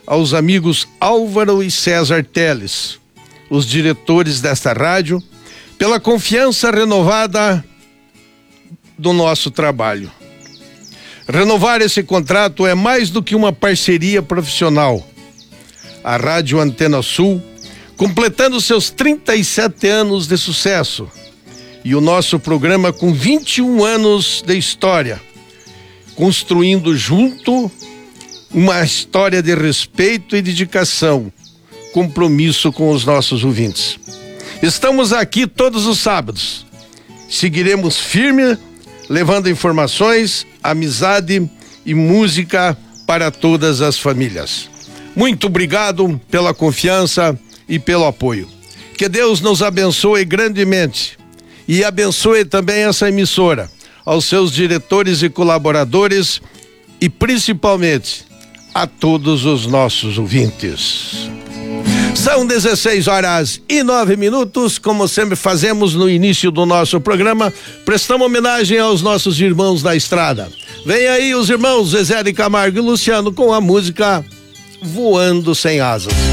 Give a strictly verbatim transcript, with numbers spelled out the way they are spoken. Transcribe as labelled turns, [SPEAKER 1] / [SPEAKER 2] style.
[SPEAKER 1] aos amigos Álvaro e César Teles, os diretores desta rádio, pela confiança renovada do nosso trabalho. Renovar esse contrato é mais do que uma parceria profissional. A Rádio Antena Sul, completando seus trinta e sete anos de sucesso, e o nosso programa com vinte e um anos de história, construindo junto uma história de respeito e dedicação, compromisso com os nossos ouvintes. Estamos aqui todos os sábados. Seguiremos firme, levando informações, amizade e música para todas as famílias. Muito obrigado pela confiança e pelo apoio. Que Deus nos abençoe grandemente e abençoe também essa emissora, aos seus diretores e colaboradores e principalmente a todos os nossos ouvintes. São dezesseis horas e nove minutos, como sempre fazemos no início do nosso programa, prestamos homenagem aos nossos irmãos da estrada. Vem aí os irmãos Zezé de Camargo e Luciano com a música Voando Sem Asas.